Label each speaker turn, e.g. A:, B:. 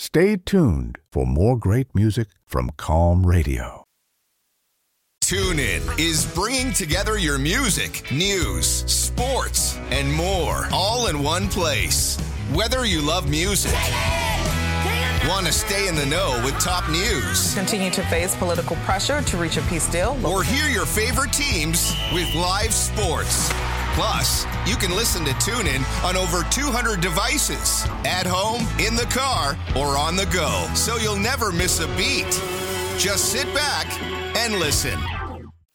A: Stay tuned for more great music from Calm Radio.
B: TuneIn is bringing together your music, news, sports, and more all in one place. Whether you love music, want to stay in the know with top news,
C: continue to face political pressure to reach a peace deal,
B: or hear your favorite teams with live sports. Plus, you can listen to TuneIn on over 200 devices, at home, in the car, or on the go, so you'll never miss a beat. Just sit back and listen.